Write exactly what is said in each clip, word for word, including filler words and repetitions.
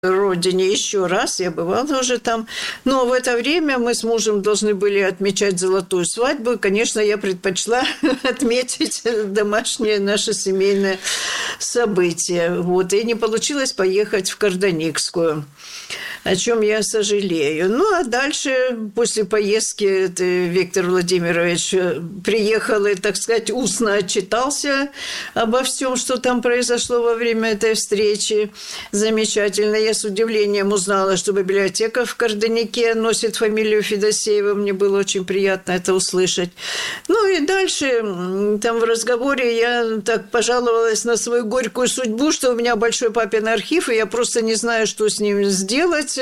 родине еще раз, я бывала уже там. Но в это время мы с мужем должны были отмечать золотую свадьбу. И, конечно, я предпочла отметить домашнее наше семейное событие. Вот. И не получилось поехать в Карданикскую, о чем я сожалею. Ну, а дальше, после поездки, Виктор Владимирович приехал и, так сказать, устно отчитался обо всем, что там произошло во время этой встречи. Замечательно. Я с удивлением узнала, что библиотека в Карданике носит фамилию Федосеева. Мне было очень приятно это услышать. Ну, и дальше, там в разговоре я так пожаловалась на свою горькую судьбу, что у меня большой папин архив, и я просто не знаю, что с ним сделать,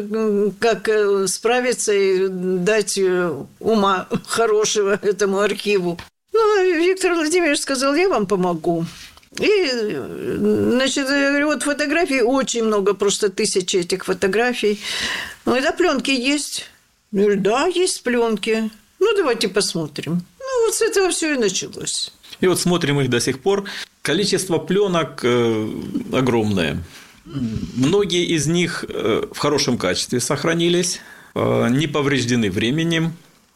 как справиться и дать ума хорошего этому архиву. Ну, Виктор Владимирович сказал, я вам помогу. И, значит, я говорю, вот фотографий очень много, просто тысячи этих фотографий. Ну, да, пленки есть? Я говорю, да, есть пленки. Ну, давайте посмотрим. Ну, вот с этого все и началось. И вот смотрим их до сих пор. Количество пленок огромное. Многие из них в хорошем качестве сохранились, не повреждены временем,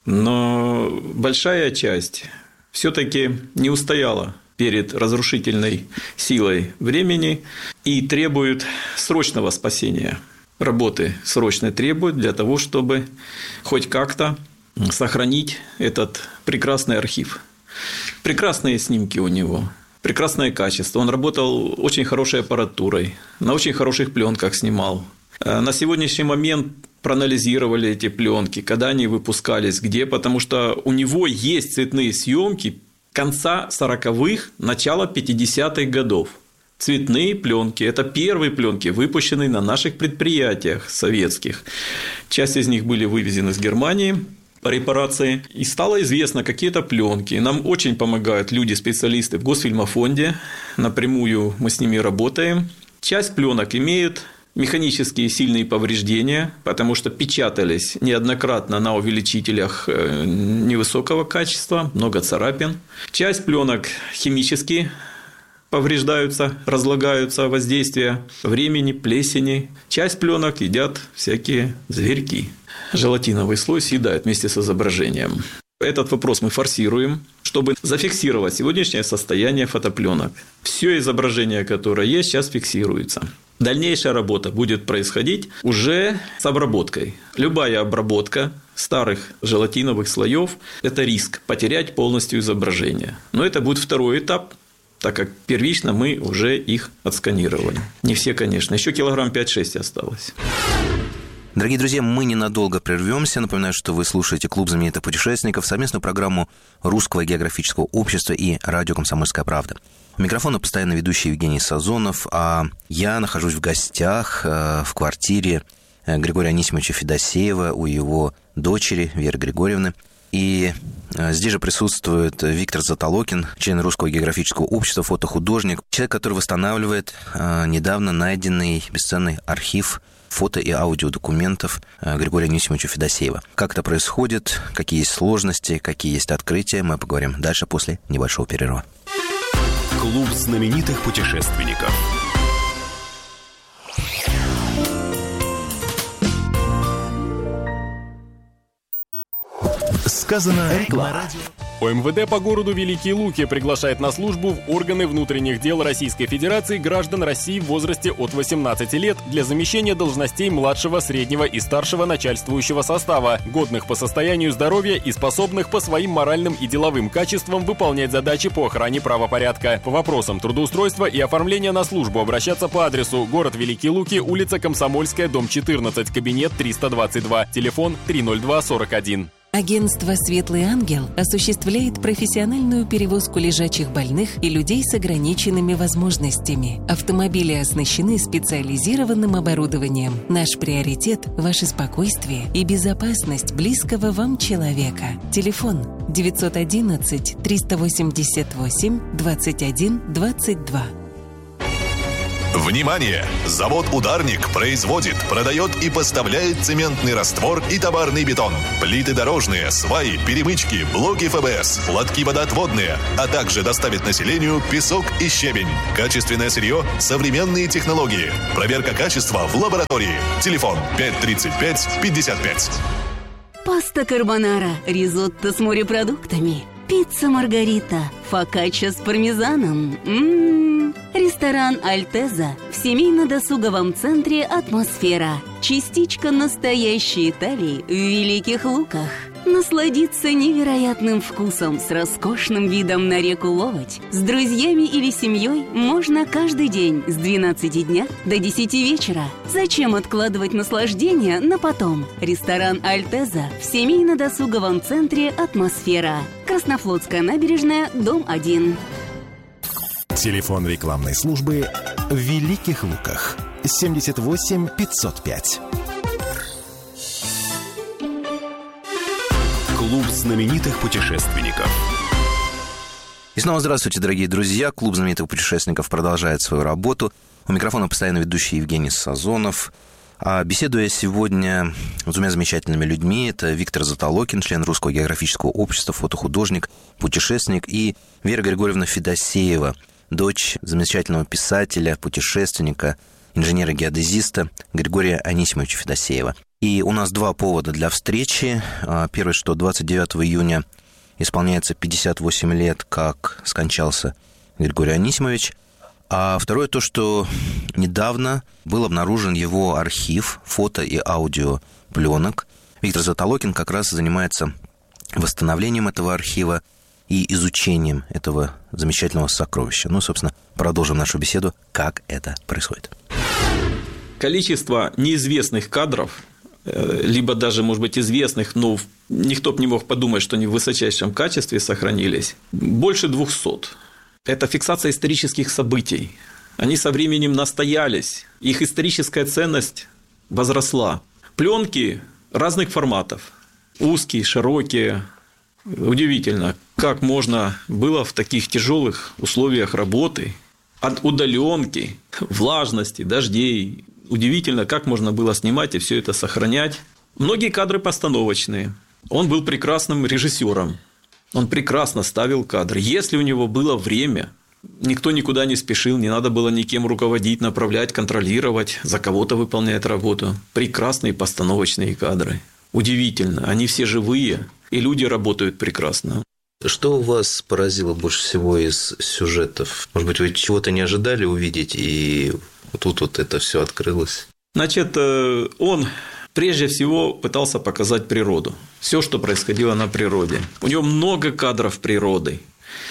но большая часть все-таки не устояла перед разрушительной силой времени и требует срочного спасения. Работы срочно требуют для того, чтобы хоть как-то сохранить этот прекрасный архив. Прекрасные снимки у него, прекрасное качество. Он работал очень хорошей аппаратурой, на очень хороших пленках снимал. На сегодняшний момент проанализировали эти пленки, когда они выпускались, где, потому что у него есть цветные съемки конца сороковых, начала пятидесятых годов. Цветные пленки – это первые пленки, выпущенные на наших предприятиях советских. Часть из них были вывезены из Германии по репарации. И стало известно какие-то пленки. Нам очень помогают люди-специалисты в Госфильмофонде. Напрямую мы с ними работаем. Часть пленок имеет механические сильные повреждения, потому что печатались неоднократно на увеличителях невысокого качества, много царапин. Часть пленок химически повреждаются, разлагаются воздействия времени, плесени. Часть пленок едят всякие зверьки. Желатиновый слой съедают вместе с изображением. Этот вопрос мы форсируем, чтобы зафиксировать сегодняшнее состояние фотопленок. Все изображение, которое есть, сейчас фиксируется. Дальнейшая работа будет происходить уже с обработкой. Любая обработка старых желатиновых слоев – это риск потерять полностью изображение. Но это будет второй этап, так как первично мы уже их отсканировали. Не все, конечно, еще килограмм пять-шесть осталось. Дорогие друзья, мы ненадолго прервемся. Напоминаю, что вы слушаете «Клуб знаменитых путешественников», совместную программу Русского географического общества и радио «Комсомольская правда». У микрофона постоянно ведущий Евгений Сазонов, а я нахожусь в гостях в квартире Григория Анисимовича Федосеева у его дочери Веры Григорьевны. И здесь же присутствует Виктор Затолокин, член Русского географического общества, фотохудожник, человек, который восстанавливает недавно найденный бесценный архив фото- и аудиодокументов Григория Анисимовича Федосеева. Как это происходит, какие есть сложности, какие есть открытия, мы поговорим дальше после небольшого перерыва. Клуб знаменитых путешественников. Сказано реклама. ОМВД по городу Великие Луки приглашает на службу в органы внутренних дел Российской Федерации граждан России в возрасте от восемнадцати лет для замещения должностей младшего, среднего и старшего начальствующего состава, годных по состоянию здоровья и способных по своим моральным и деловым качествам выполнять задачи по охране правопорядка. По вопросам трудоустройства и оформления на службу обращаться по адресу: город Великие Луки, улица Комсомольская, дом четырнадцать, кабинет триста двадцать два, телефон три ноль два сорок один. Агентство «Светлый ангел» осуществляет профессиональную перевозку лежачих больных и людей с ограниченными возможностями. Автомобили оснащены специализированным оборудованием. Наш приоритет – ваше спокойствие и безопасность близкого вам человека. Телефон девятьсот одиннадцать триста восемьдесят восемь двадцать один двадцать два. Внимание! Завод «Ударник» производит, продает и поставляет цементный раствор и товарный бетон, плиты дорожные, сваи, перемычки, блоки эф бэ эс, лотки водоотводные, а также доставит населению песок и щебень. Качественное сырье, современные технологии. Проверка качества в лаборатории. Телефон пять тридцать пять пятьдесят пять. Паста карбонара, ризотто с морепродуктами, пицца маргарита, фокачча с пармезаном. М-м-м. Ресторан «Альтеза» в семейно-досуговом центре «Атмосфера». Частичка настоящей Италии в Великих Луках. Насладиться невероятным вкусом с роскошным видом на реку Ловоть с друзьями или семьей можно каждый день с двенадцати дня до десяти вечера. Зачем откладывать наслаждение на потом? Ресторан «Альтеза» в семейно-досуговом центре «Атмосфера». Краснофлотская набережная, дом один. Телефон рекламной службы в Великих Луках. семьдесят восемь пятьсот пять. Клуб знаменитых путешественников. И снова здравствуйте, дорогие друзья. Клуб знаменитых путешественников продолжает свою работу. У микрофона постоянно ведущий Евгений Сазонов. А беседую я сегодня с двумя замечательными людьми. Это Виктор Затолокин, член Русского географического общества, фотохудожник, путешественник, и Вера Григорьевна Федосеева, дочь замечательного писателя, путешественника, инженера-геодезиста Григория Анисимовича Федосеева. И у нас два повода для встречи. Первый, что двадцать девятого июня исполняется пятьдесят восемь лет, как скончался Григорий Анисимович. А второе, то, что недавно был обнаружен его архив фото- и аудиопленок. Виктор Затолокин как раз занимается восстановлением этого архива и изучением этого замечательного сокровища. Ну, собственно, продолжим нашу беседу, как это происходит. Количество неизвестных кадров, либо даже, может быть, известных, но никто бы не мог подумать, что они в высочайшем качестве сохранились, больше двухсот. Это фиксация исторических событий. Они со временем настоялись, их историческая ценность возросла. Пленки разных форматов, узкие, широкие. Удивительно, как можно было в таких тяжелых условиях работы, от удаленки, влажности, дождей. Удивительно, как можно было снимать и все это сохранять. Многие кадры постановочные. Он был прекрасным режиссером. Он прекрасно ставил кадры. Если у него было время, никто никуда не спешил, не надо было никем руководить, направлять, контролировать, за кого-то выполнять работу. Прекрасные постановочные кадры. Удивительно, они все живые, и люди работают прекрасно. Что вас поразило больше всего из сюжетов? Может быть, вы чего-то не ожидали увидеть, и тут вот это все открылось? Значит, он прежде всего пытался показать природу. Все, что происходило на природе. У него много кадров природы.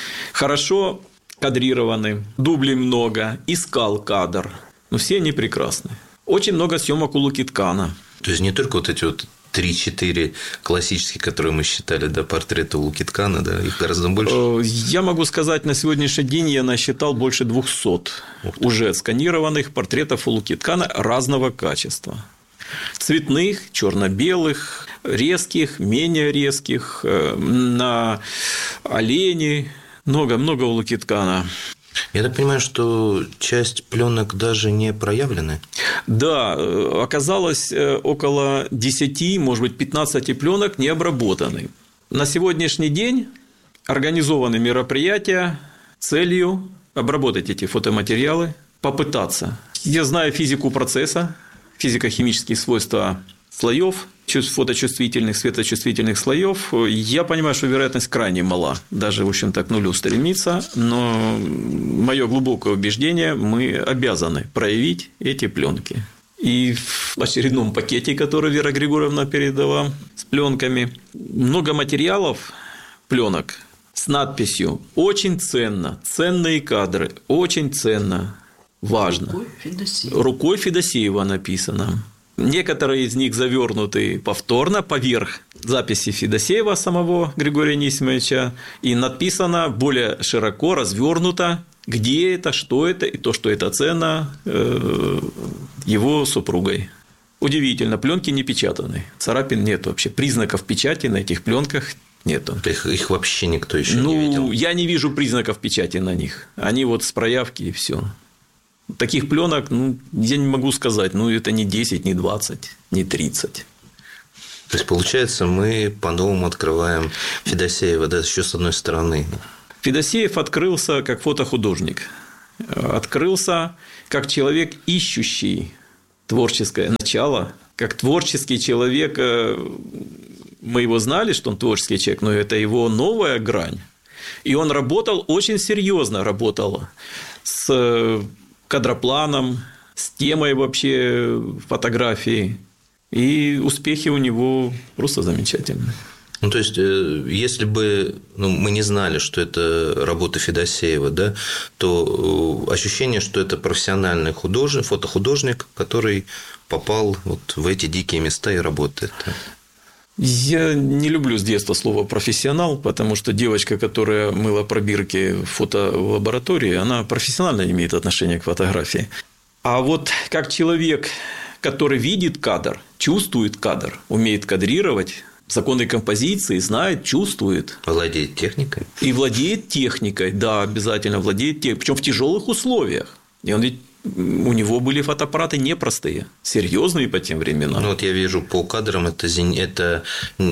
Хорошо кадрированы, дублей много, искал кадр. Но все они прекрасны. Очень много съемок у Лукиткана. То есть не только вот эти вот три-четыре классические, которые мы считали, да, портреты Лукиткана, да, их гораздо больше? Я могу сказать, на сегодняшний день я насчитал больше двухсот уже отсканированных портретов у Лукиткана разного качества. Цветных, черно-белых, резких, менее резких, на оленей, много-много у Лукиткана. Я так понимаю, что часть пленок даже не проявлены? Да, оказалось около десяти, может быть, пятнадцати пленок не обработаны. На сегодняшний день организованы мероприятия с целью обработать эти фотоматериалы, попытаться. Я знаю физику процесса, физико-химические свойства слоев, фоточувствительных, светочувствительных слоев. Я понимаю, что вероятность крайне мала, даже, в общем-то, к нулю стремиться, но мое глубокое убеждение, мы обязаны проявить эти пленки. И в очередном пакете, который Вера Григорьевна передала с пленками, много материалов, пленок с надписью «Очень ценно», «Ценные кадры», «Очень ценно», «Важно». Рукой Федосеева. Рукой Федосеева написано. Некоторые из них завернуты повторно поверх записи Федосеева самого Григория Анисимовича, и написано более широко, развернуто, где это, что это, и то, что это ценно его супругой. Удивительно, пленки не печатаны, царапин нет вообще, признаков печати на этих пленках нету. Их, их вообще никто еще ну, не видел? Я не вижу признаков печати на них, они вот с проявки и все. Таких пленок, ну, я не могу сказать, ну, это не десять, не двадцать, не тридцать. То есть, получается, мы по-новому открываем Федосеева, да, еще с одной стороны. Федосеев открылся как фотохудожник. Открылся как человек, ищущий творческое начало, как творческий человек. Мы его знали, что он творческий человек, но это его новая грань. И он работал, очень серьезно работал с кадропланом, с темой вообще фотографии. И успехи у него просто замечательные. Ну, то есть, если бы ну, мы не знали, что это работа Федосеева, да, то ощущение, что это профессиональный художник, фотохудожник, который попал вот в эти дикие места и работает. Я не люблю с детства слово «профессионал», потому что девочка, которая мыла пробирки в фотолаборатории, она профессионально имеет отношение к фотографии. А вот как человек, который видит кадр, чувствует кадр, умеет кадрировать, законы композиции, знает, чувствует. Владеет техникой. И владеет техникой, да, обязательно владеет техникой. Причем в тяжелых условиях. И он ведь у него были фотоаппараты непростые, серьезные по тем временам. Ну, вот я вижу по кадрам, это, это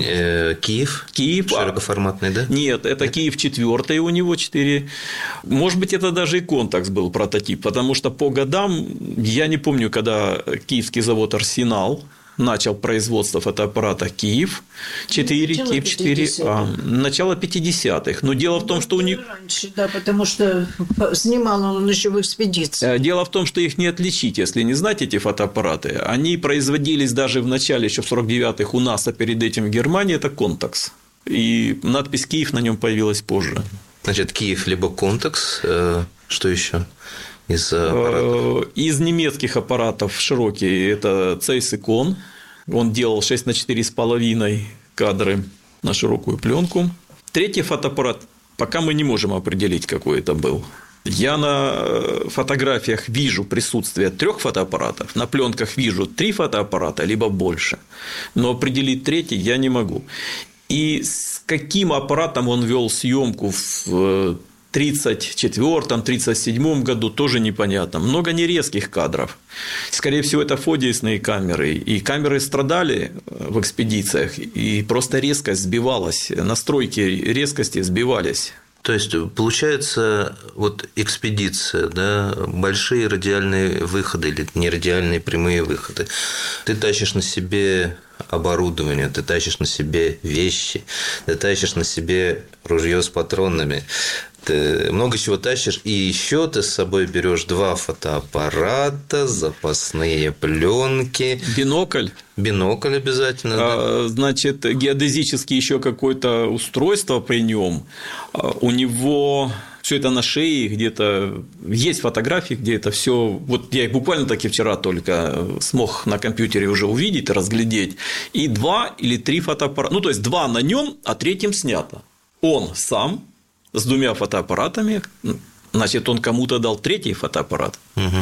э, Киев, Киев широкоформатный, да? Нет, это Нет. Киев четвертый, у него четыре. Может быть, это даже и Контакс был прототип, потому что по годам, я не помню, когда киевский завод «Арсенал» начал производство фотоаппарата Киев четыре, Киев четыре А. Начало пятидесятых. Но дело в том, что у них... Раньше, да, потому что снимал он еще в экспедиции. Дело в том, что их не отличить, если не знать эти фотоаппараты. Они производились даже в начале, еще в сорок девятых у нас, а перед этим в Германии, это Контакс. И надпись «Киев» на нем появилась позже. Значит, Киев либо Контакс, что еще? Из аппаратов? Из немецких аппаратов широкий это Zeiss-Ikon. Он делал шесть на четыре с половиной кадры на широкую пленку. Третий фотоаппарат пока мы не можем определить, какой это был. Я на фотографиях вижу присутствие трех фотоаппаратов, на пленках вижу три фотоаппарата, либо больше. Но определить третий я не могу. И с каким аппаратом он вел съемку в тридцать четвёртом — тридцать седьмом году тоже непонятно. Много нерезких кадров. Скорее всего, это фотоисные камеры. И камеры страдали в экспедициях, и просто резкость сбивалась, настройки резкости сбивались. То есть, получается, вот экспедиция, да, большие радиальные выходы или нерадиальные прямые выходы. Ты тащишь на себе оборудование, ты тащишь на себе вещи, ты тащишь на себе ружье с патронами. Ты много чего тащишь, и еще ты с собой берешь два фотоаппарата, запасные пленки, бинокль, бинокль обязательно. А, да. Значит, геодезически еще какое-то устройство при нем. У него все это на шее, где-то есть фотографии, где это все. Вот я их буквально таки вчера только смог на компьютере уже увидеть, разглядеть. И два или три фотоаппарата. Ну, то есть два на нем, а третьим снято. Он сам с двумя фотоаппаратами, значит, он кому-то дал третий фотоаппарат. Угу.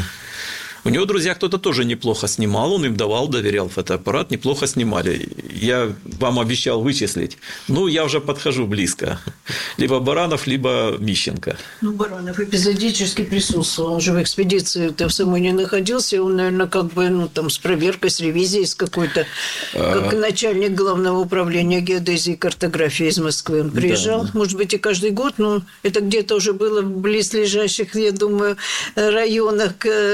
У него, друзья, кто-то тоже неплохо снимал, он им давал, доверял фотоаппарат, неплохо снимали. Я вам обещал вычислить. Ну, я уже подхожу близко. Либо Баранов, либо Мищенко. Ну, Баранов эпизодически присутствовал. Он же в экспедиции-то в самой не находился. Он, наверное, как бы, ну, там, с проверкой, с ревизией, с какой-то, как а... начальник главного управления геодезии и картографии из Москвы. Он приезжал, да, да. Может быть, и каждый год, но это где-то уже было в близлежащих, я думаю, районах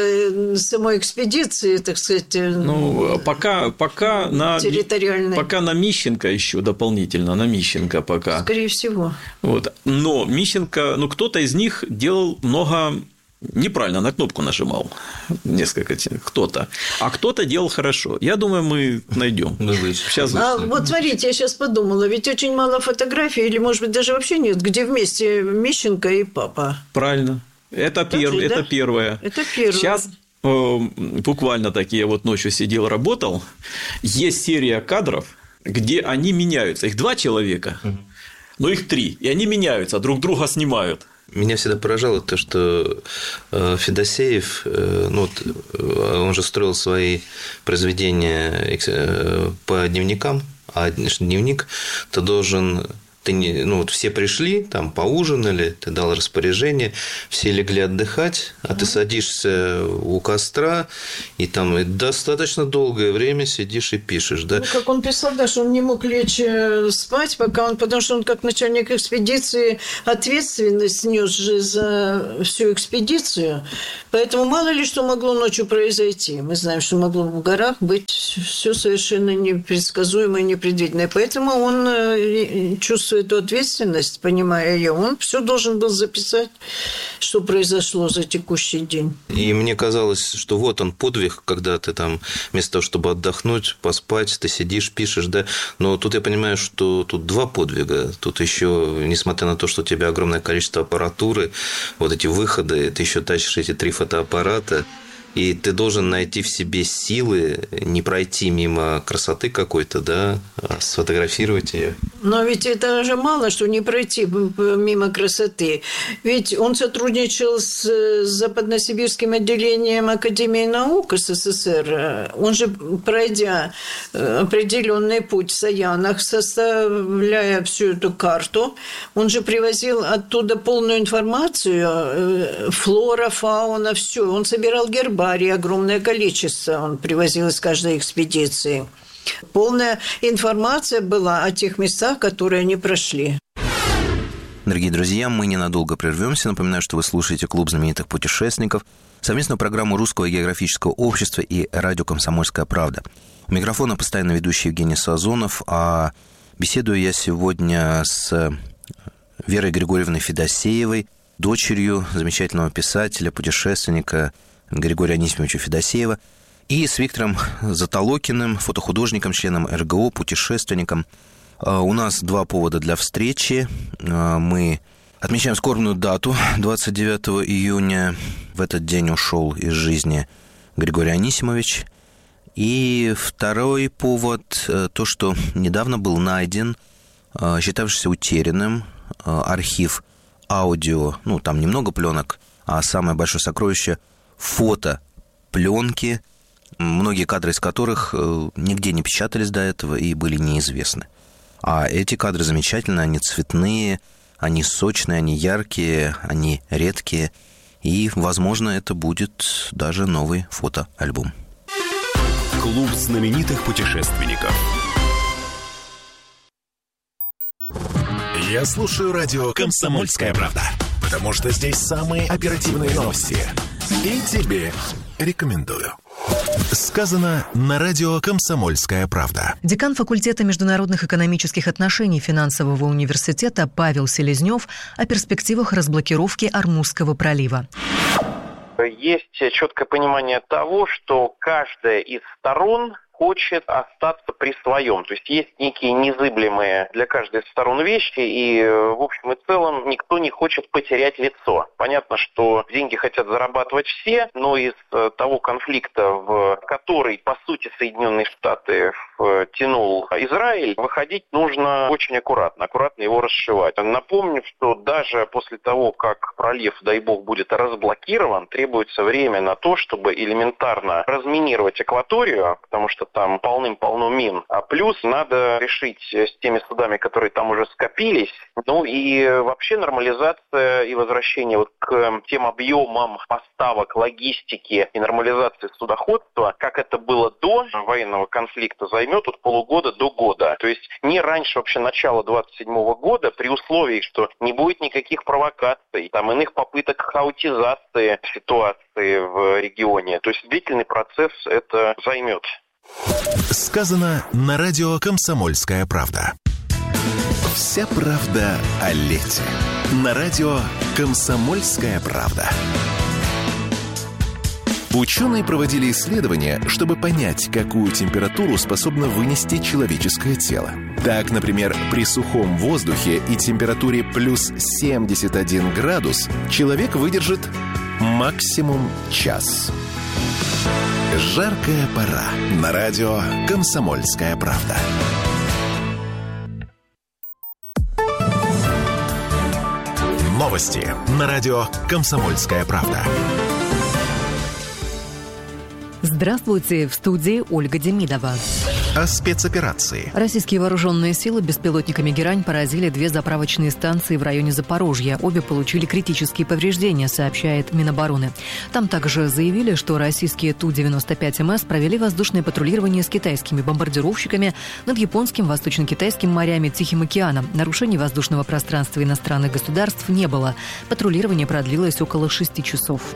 самой экспедиции, так сказать, ну, пока, пока, на, территориальной. Пока на Мищенко еще дополнительно, на Мищенко пока. Скорее всего. Вот. Но Мищенко, ну, кто-то из них делал много неправильно, на кнопку нажимал несколько, кто-то, а кто-то делал хорошо. Я думаю, мы найдем. Сейчас. А вот смотрите, я сейчас подумала, ведь очень мало фотографий, или, может быть, даже вообще нет, где вместе Мищенко и папа. Правильно. Это, пер... же, это да? первое. Это первое. Сейчас буквально так я вот ночью сидел, работал. Есть серия кадров, где они меняются. Их два человека, но их три. И они меняются, друг друга снимают. Меня всегда поражало то, что Федосеев, ну, он же строил свои произведения по дневникам, а дневник ты должен Ты не, ну, вот все пришли, там поужинали, ты дал распоряжение, все легли отдыхать, а ты садишься у костра и там достаточно долгое время сидишь и пишешь, да? Ну, как он писал, да, что он не мог лечь спать, пока он, потому что он как начальник экспедиции ответственность нес же за всю экспедицию, поэтому мало ли что могло ночью произойти. Мы знаем, что могло в горах быть все совершенно непредсказуемое, непредвиденное, поэтому он чувствует эту ответственность, понимая ее, он все должен был записать, что произошло за текущий день. И мне казалось, что вот он подвиг, когда ты там вместо того, чтобы отдохнуть, поспать, ты сидишь, пишешь, да. Но тут я понимаю, что тут два подвига. Тут еще, несмотря на то, что у тебя огромное количество аппаратуры, вот эти выходы, ты еще тащишь эти три фотоаппарата. И ты должен найти в себе силы, не пройти мимо красоты какой-то, да, а сфотографировать ее. Но ведь это же мало, что не пройти мимо красоты. Ведь он сотрудничал с западносибирским отделением Академии наук СССР. Он же, пройдя определенный путь в Саянах, составляя всю эту карту, он же привозил оттуда полную информацию, флора, фауна, все. Он собирал гербы. Огромное количество он привозил из каждой экспедиции. Полная информация была о тех местах, которые они прошли. Дорогие друзья, мы ненадолго прервемся. Напоминаю, что вы слушаете «Клуб знаменитых путешественников», совместную программу Русского географического общества и радио «Комсомольская правда». У микрофона постоянно ведущий Евгений Сазонов, а беседую я сегодня с Верой Григорьевной Федосеевой, дочерью замечательного писателя, путешественника Григория Анисимовича Федосеева, и с Виктором Затолокиным, фотохудожником, членом эр гэ о, путешественником. У нас два повода для встречи. Мы отмечаем скорбную дату. двадцать девятого июня в этот день ушел из жизни Григорий Анисимович. И второй повод – то, что недавно был найден, считавшийся утерянным, архив аудио, ну, там немного пленок, а самое большое сокровище – фото, пленки, многие кадры из которых нигде не печатались до этого и были неизвестны. А эти кадры замечательные, они цветные, они сочные, они яркие, они редкие. И, возможно, это будет даже новый фотоальбом. Клуб знаменитых путешественников. Я слушаю радио «Комсомольская правда», потому что здесь самые оперативные новости. И тебе рекомендую. Сказано на радио «Комсомольская правда». Декан факультета международных экономических отношений финансового университета Павел Селезнев о перспективах разблокировки Ормузского пролива. Есть четкое понимание того, что каждая из сторон хочет остаться при своем. То есть есть некие незыблемые для каждой из сторон вещи, и в общем и целом никто не хочет потерять лицо. Понятно, что деньги хотят зарабатывать все, но из того конфликта, в который, по сути, Соединенные Штаты втянул Израиль, выходить нужно очень аккуратно, аккуратно его расшивать. Напомню, что даже после того, как пролив, дай бог, будет разблокирован, требуется время на то, чтобы элементарно разминировать акваторию, потому что там полным-полно мин. А плюс надо решить с теми судами, которые там уже скопились. Ну и вообще нормализация и возвращение вот к тем объемам поставок, логистики и нормализации судоходства, как это было до военного конфликта, займет от полугода до года. То есть не раньше вообще начала двадцать седьмого года, при условии, что не будет никаких провокаций, там иных попыток хаотизации ситуации в регионе. То есть длительный процесс это займет. Сказано на радио «Комсомольская правда». Вся правда о лете. На радио «Комсомольская правда». Ученые проводили исследования, чтобы понять, какую температуру способно вынести человеческое тело. Так, например, при сухом воздухе и температуре плюс семьдесят один градус человек выдержит максимум час. Жаркая пора. На радио «Комсомольская правда». Новости на радио «Комсомольская правда». Здравствуйте, в студии Ольга Демидова. о спецоперации. Российские вооруженные силы беспилотниками «Герань» поразили две заправочные станции в районе Запорожья. Обе получили критические повреждения, сообщает Минобороны. Там также заявили, что российские Ту девяносто пять эм эс провели воздушное патрулирование с китайскими бомбардировщиками над Японским, Восточно-Китайским морями, Тихим океаном. Нарушений воздушного пространства иностранных государств не было. Патрулирование продлилось около шести часов.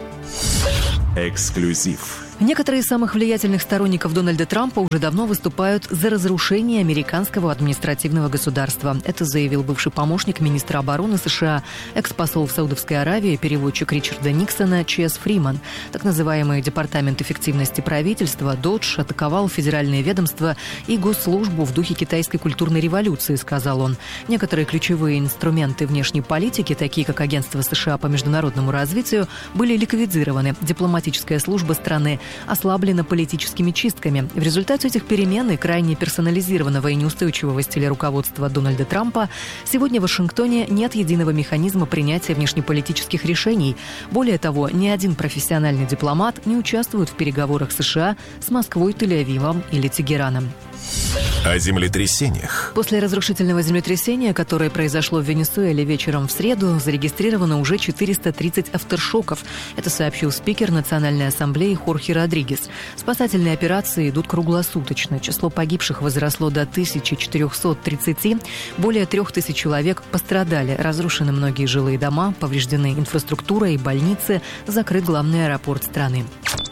Эксклюзив. Некоторые из самых влиятельных сторонников Дональда Трампа уже давно выступают за разрушение американского административного государства. Это заявил бывший помощник министра обороны США, экс-посол в Саудовской Аравии, переводчик Ричарда Никсона Чес Фриман. Так называемый Департамент эффективности правительства Додж атаковал федеральные ведомства и госслужбу в духе китайской культурной революции, сказал он. Некоторые ключевые инструменты внешней политики, такие как Агентство США по международному развитию, были ликвидированы. Дипломатическая служба страны ослаблена политическими чистками. В результате этих перемен и крайне персонализированного и неустойчивого стиля руководства Дональда Трампа сегодня в Вашингтоне нет единого механизма принятия внешнеполитических решений. Более того, ни один профессиональный дипломат не участвует в переговорах США с Москвой, Тель-Авивом или Тегераном. О землетрясениях. После разрушительного землетрясения, которое произошло в Венесуэле вечером в среду, зарегистрировано уже четыреста тридцать авторшоков. Это сообщил спикер Национальной ассамблеи Хорхе Родригес. Спасательные операции идут круглосуточно. Число погибших возросло до тысяча четыреста тридцать. Более трех тысяч человек пострадали. Разрушены многие жилые дома, повреждены инфраструктура и больницы, закрыт главный аэропорт страны.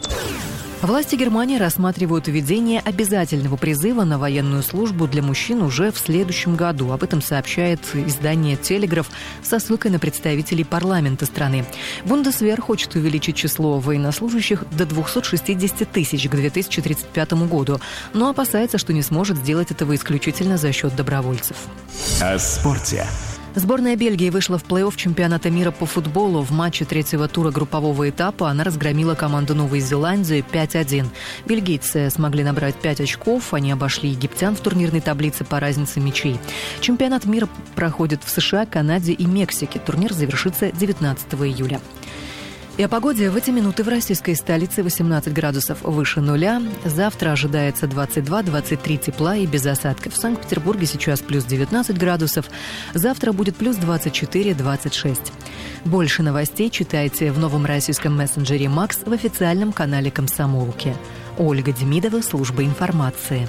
Власти Германии рассматривают введение обязательного призыва на военную службу для мужчин уже в следующем году. Об этом сообщает издание «Телеграф» со ссылкой на представителей парламента страны. Бундесвер хочет увеличить число военнослужащих до двухсот шестидесяти тысяч к две тысячи тридцать пятому году, но опасается, что не сможет сделать этого исключительно за счет добровольцев. О спорте. Сборная Бельгии вышла в плей-офф чемпионата мира по футболу. В матче третьего тура группового этапа она разгромила команду Новой Зеландии пять один. Бельгийцы смогли набрать пять очков. Они обошли египтян в турнирной таблице по разнице мячей. Чемпионат мира проходит в США, Канаде и Мексике. Турнир завершится девятнадцатого июля. И о погоде. В эти минуты в российской столице восемнадцать градусов выше нуля. Завтра ожидается двадцать два - двадцать три тепла и без осадков. В Санкт-Петербурге сейчас плюс девятнадцать градусов. Завтра будет плюс двадцать четыре - двадцать шесть. Больше новостей читайте в новом российском мессенджере «Макс» в официальном канале «Комсомолки». Ольга Демидова, служба информации.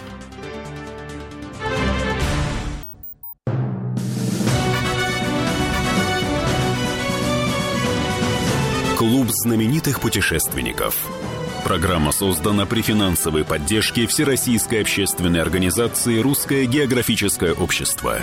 Клуб знаменитых путешественников. Программа создана при финансовой поддержке Всероссийской общественной организации «Русское географическое общество».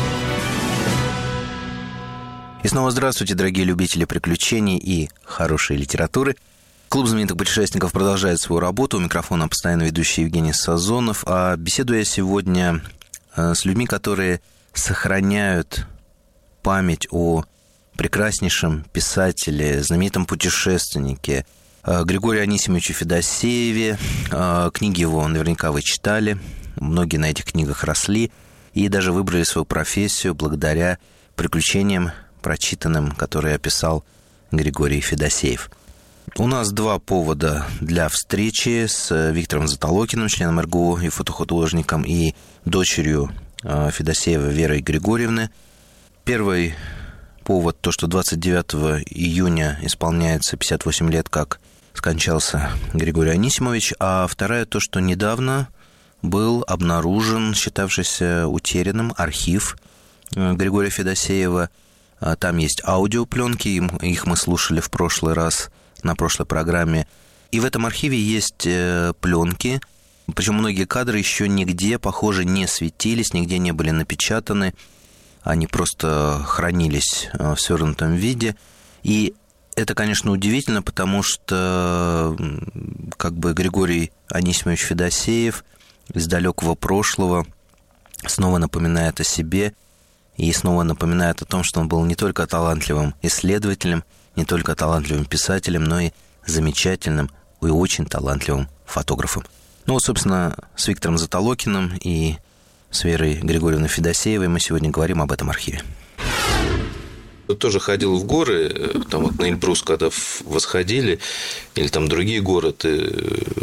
И снова здравствуйте, дорогие любители приключений и хорошей литературы. Клуб знаменитых путешественников продолжает свою работу. У микрофона постоянно ведущий Евгений Сазонов. А беседую я сегодня с людьми, которые сохраняют память о прекраснейшем писателе, знаменитом путешественнике Григории Анисимовиче Федосееве. Книги его наверняка вы читали, многие на этих книгах росли и даже выбрали свою профессию благодаря приключениям, прочитанным, которые описал Григорий Федосеев. У нас два повода для встречи с Виктором Затолокиным, членом эр гэ у и фотохудожником, и дочерью Федосеева Верой Григорьевны. Первый повод то, что двадцать девятого июня исполняется пятьдесят восемь лет, как скончался Григорий Анисимович, а вторая то, что недавно был обнаружен считавшийся утерянным архив Григория Федосеева. Там есть аудиопленки, их мы слушали в прошлый раз на прошлой программе. И в этом архиве есть пленки, причем многие кадры еще нигде, похоже, не светились, нигде не были напечатаны. Они просто хранились в свернутом виде. И это, конечно, удивительно, потому что как бы Григорий Анисимович Федосеев из далекого прошлого снова напоминает о себе и снова напоминает о том, что он был не только талантливым исследователем, не только талантливым писателем, но и замечательным и очень талантливым фотографом. Ну вот, собственно, с Виктором Затолокиным и с Верой Григорьевной Федосеевой мы сегодня говорим об этом архиве. Тоже ходил в горы, там вот на Эльбрус, когда восходили, или там другие горы, ты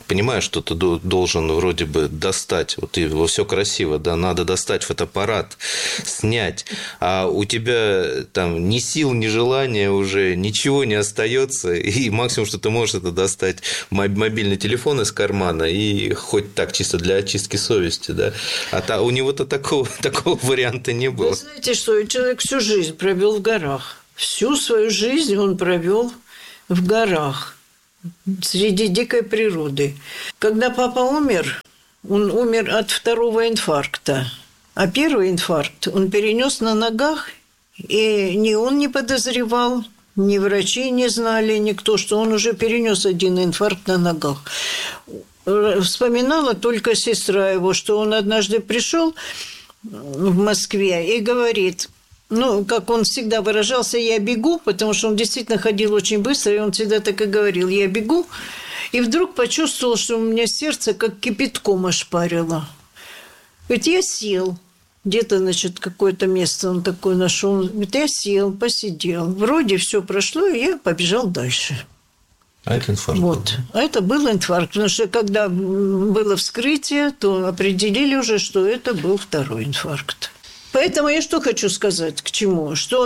понимаешь, что ты должен вроде бы достать, вот и все красиво, да, надо достать фотоаппарат, снять, а у тебя там ни сил, ни желания уже, ничего не остается, и максимум, что ты можешь, это достать мобильный телефон из кармана и хоть так, чисто для очистки совести, да, а та, у него-то такого, такого варианта не было. Вы знаете, что человек всю жизнь провел в горах, всю свою жизнь он провел в горах, среди дикой природы. Когда папа умер, он умер от второго инфаркта. А первый инфаркт он перенес на ногах, и ни он не подозревал, ни врачи не знали, никто, что он уже перенес один инфаркт на ногах. Вспоминала только сестра его, что он однажды пришел в Москве и говорит... Ну, как он всегда выражался, я бегу, потому что он действительно ходил очень быстро, и он всегда так и говорил, я бегу, и вдруг почувствовал, что у меня сердце как кипятком ошпарило. Говорит, я сел, где-то, значит, какое-то место он такое нашел, говорит, я сел, посидел, вроде все прошло, и я побежал дальше. А это инфаркт. Вот, а это был инфаркт, потому что когда было вскрытие, то определили уже, что это был второй инфаркт. Поэтому я что хочу сказать, к чему? Что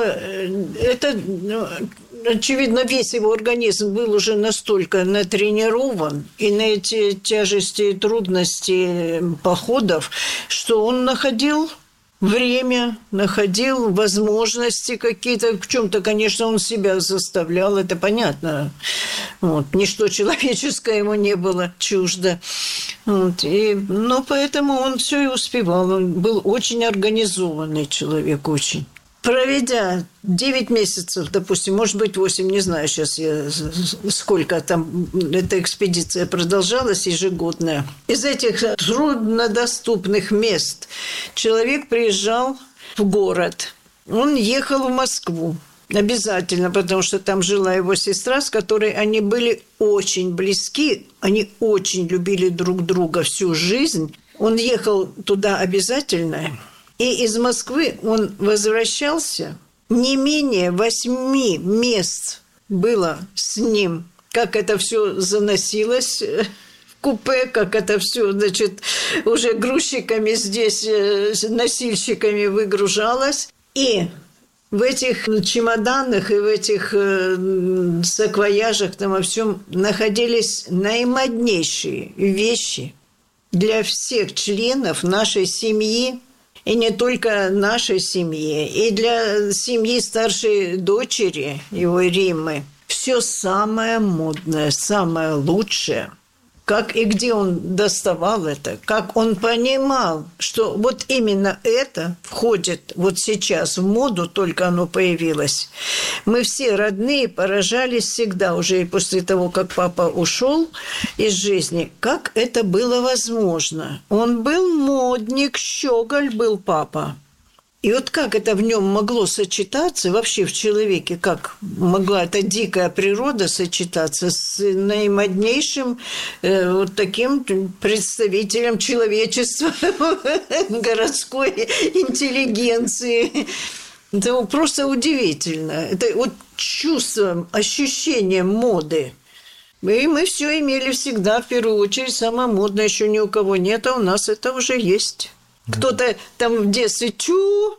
это, ну, очевидно, весь его организм был уже настолько натренирован, и на эти тяжести и трудности походов, что он находил время, находил возможности какие-то. В чем-то, конечно, он себя заставлял, это понятно. Вот. Ничто человеческое ему не было чуждо. Вот. И, ну, поэтому он все и успевал. Он был очень организованный человек, очень. Проведя девять месяцев, допустим, может быть, восемь, не знаю сейчас я, сколько там эта экспедиция продолжалась, ежегодная. Из этих труднодоступных мест человек приезжал в город. Он ехал в Москву. Обязательно, потому что там жила его сестра, с которой они были очень близки. Они очень любили друг друга всю жизнь. Он ехал туда обязательно. И из Москвы он возвращался. Не менее восьми мест было с ним. Как это все заносилось в купе, как это все, значит, уже грузчиками здесь, носильщиками выгружалось. И в этих чемоданах и в этих э, саквояжах там во всем находились наимоднейшие вещи для всех членов нашей семьи, и не только нашей семьи, и для семьи старшей дочери его Риммы. Все самое модное, самое лучшее. Как и где он доставал это, как он понимал, что вот именно это входит вот сейчас в моду, только оно появилось. Мы все родные поражались всегда, уже и после того, как папа ушел из жизни, как это было возможно. Он был модник, щеголь был папа. И вот как это в нем могло сочетаться, вообще в человеке, как могла эта дикая природа сочетаться с наимоднейшим э, вот таким представителем человечества, городской интеллигенции. Это просто удивительно. Это вот чувство, ощущение моды. И мы все имели всегда, в первую очередь, самое модное, еще ни у кого нет, а у нас это уже есть. Кто-то там в детстве чу,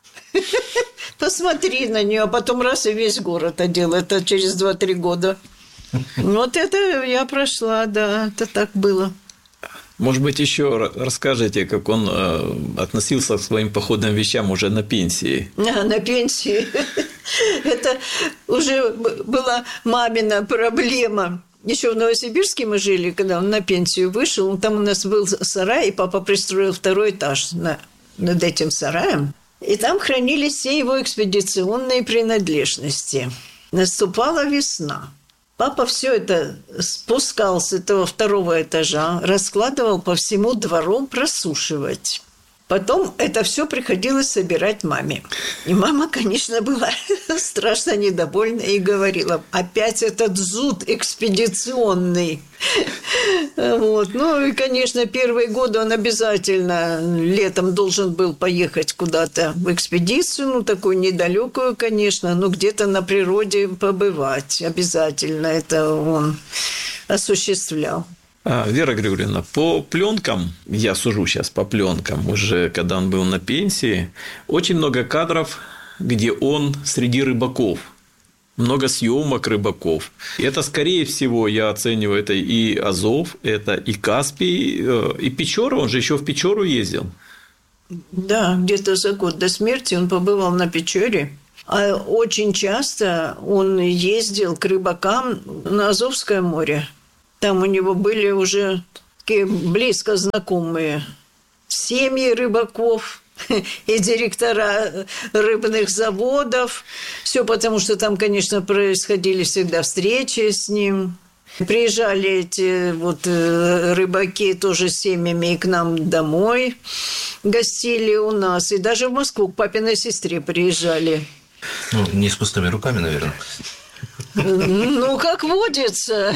посмотри на нее, а потом раз и весь город одел. Это через два-три года. Вот это я прошла, да, это так было. Может быть, еще расскажете, как он относился к своим походным вещам уже на пенсии? А, на пенсии. Это уже была мамина проблема. Еще в Новосибирске мы жили, когда он на пенсию вышел. Там у нас был сарай, и папа пристроил второй этаж на, над этим сараем. И там хранились все его экспедиционные принадлежности. Наступала весна. Папа все это спускал с этого второго этажа, раскладывал по всему двору просушивать. Потом это все приходилось собирать маме. И мама, конечно, была страшно недовольна и говорила, опять этот зуд экспедиционный. Вот. Ну и, конечно, первые годы он обязательно летом должен был поехать куда-то в экспедицию, ну такую недалекую, конечно, но где-то на природе побывать. Обязательно это он осуществлял. Вера Григорьевна, по пленкам, я сужу сейчас по пленкам, уже когда он был на пенсии, очень много кадров, где он среди рыбаков. Много съемок рыбаков. И это, скорее всего, я оцениваю, это и Азов, это и Каспий, и Печора. Он же еще в Печору ездил. Да, где-то за год до смерти он побывал на Печоре. А очень часто он ездил к рыбакам на Азовское море. Там у него были уже такие близко знакомые семьи рыбаков и директора рыбных заводов. Все потому, что там, конечно, происходили всегда встречи с ним. Приезжали эти вот рыбаки тоже с семьями и к нам домой, гостили у нас. И даже в Москву к папиной сестре приезжали. Ну, не с пустыми руками, наверное. Ну, как водится.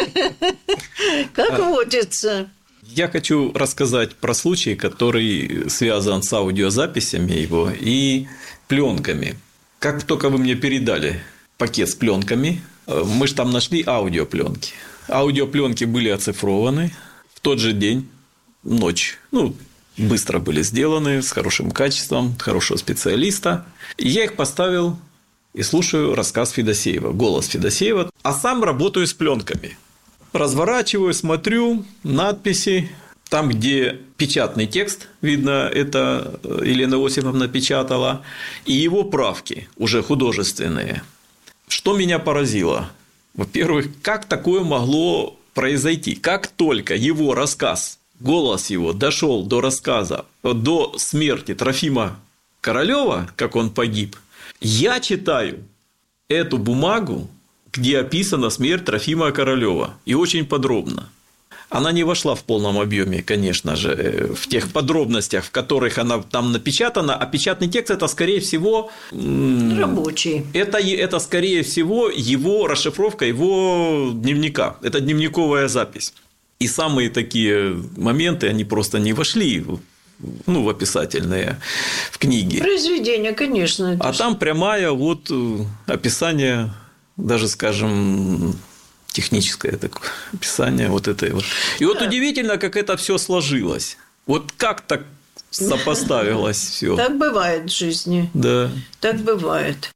Как водится. Я хочу рассказать про случай, который связан с аудиозаписями его и пленками. Как только вы мне передали пакет с пленками, мы же там нашли аудиопленки. Аудиопленки были оцифрованы в тот же день, ночь. Ну, быстро были сделаны, с хорошим качеством, хорошего специалиста. И я их поставил и слушаю рассказ Федосеева, голос Федосеева, а сам работаю с пленками. Разворачиваю, смотрю надписи. Там, где печатный текст, видно, это Елена Осиповна печатала, и его правки, уже художественные. Что меня поразило? Во-первых, как такое могло произойти? Как только его рассказ, голос его дошел до рассказа, до смерти Трофима Королева, как он погиб, я читаю эту бумагу, где описана смерть Трофима Королева, и очень подробно. Она не вошла в полном объеме, конечно же, в тех подробностях, в которых она там напечатана, а печатный текст – это, скорее всего… Рабочий. Это, это, скорее всего, его расшифровка его дневника. Это дневниковая запись. И самые такие моменты, они просто не вошли ну, в описательные, в книги. Произведение, конечно. А там прямая вот описание, даже, скажем… техническое такое описание вот этой вот. И вот удивительно, как это все сложилось. Вот как так сопоставилось все. Так бывает в жизни. Да. Так бывает.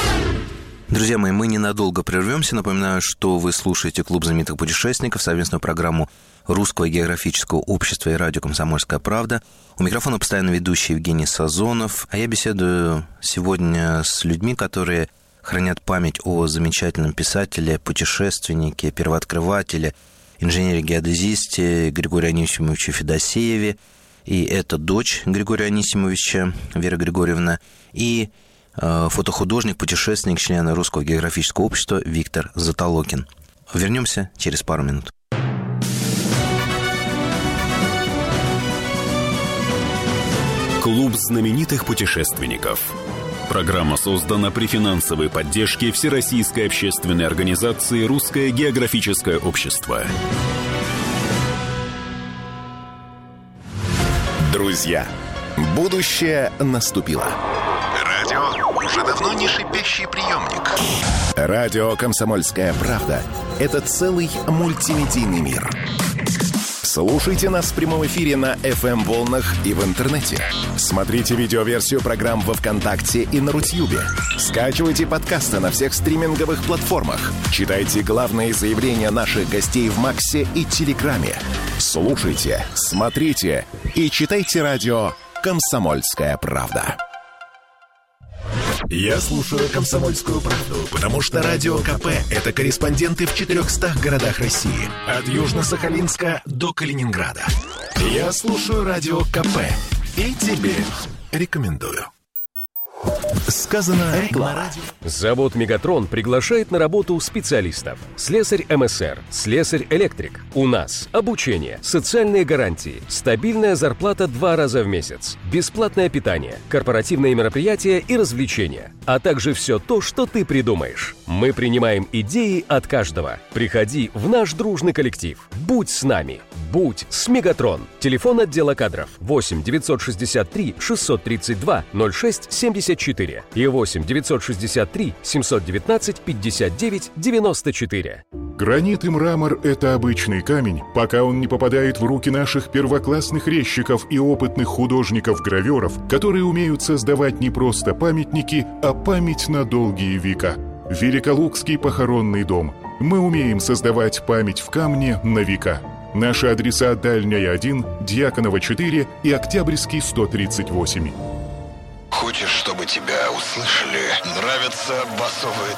Друзья мои, мы ненадолго прервемся. Напоминаю, что вы слушаете «Клуб знаменитых путешественников», совместную программу Русского географического общества и радио «Комсомольская правда». У микрофона постоянно ведущий Евгений Сазонов. А я беседую сегодня с людьми, которые хранят память о замечательном писателе, путешественнике, первооткрывателе, инженере-геодезисте Григории Анисимовиче Федосееве. И это дочь Григория Анисимовича, Вера Григорьевна, и э, фотохудожник, путешественник, член Русского географического общества Виктор Затолокин. Вернемся через пару минут. Клуб знаменитых путешественников. Программа создана при финансовой поддержке Всероссийской общественной организации «Русское географическое общество». Друзья, будущее наступило. Радио уже давно не шипящий приемник. Радио «Комсомольская правда» — это целый мультимедийный мир. Слушайте нас в прямом эфире на эф эм-волнах и в интернете. Смотрите видеоверсию программ во ВКонтакте и на Рутьюбе. Скачивайте подкасты на всех стриминговых платформах. Читайте главные заявления наших гостей в Максе и Телеграме. Слушайте, смотрите и читайте радио «Комсомольская правда». Я слушаю «Комсомольскую правду», потому что Радио КП – это корреспонденты в четырехстах городах России. От Южно-Сахалинска до Калининграда. Я слушаю Радио КП и тебе рекомендую. Сказано на радио. Завод «Мегатрон» приглашает на работу специалистов. Слесарь эм эс эр, слесарь-электрик. У нас обучение, социальные гарантии, стабильная зарплата два раза в месяц, бесплатное питание, корпоративные мероприятия и развлечения, а также все то, что ты придумаешь. Мы принимаем идеи от каждого. Приходи в наш дружный коллектив. Будь с нами. Будь с «Мегатрон». Телефон отдела кадров восемь девятьсот шестьдесят три шестьсот тридцать два ноль шесть семьдесят четыре и восемь девятьсот шестьдесят три семьсот девятнадцать пятьдесят девять девяносто четыре. Гранит и мрамор – это обычный камень, пока он не попадает в руки наших первоклассных резчиков и опытных художников-гравёров, которые умеют создавать не просто памятники, а память на долгие века. Великолукский похоронный дом. Мы умеем создавать память в камне на века. Наши адреса: Дальняя один, Дьяконова четыре и Октябрьский сто тридцать восемь. Хочешь, чтобы тебя услышали? Нравятся басовые